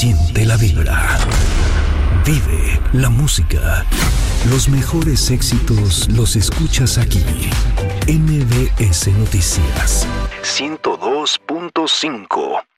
Siente la vibra. Vive la música. Los mejores éxitos los escuchas aquí. MBS Noticias 102.5.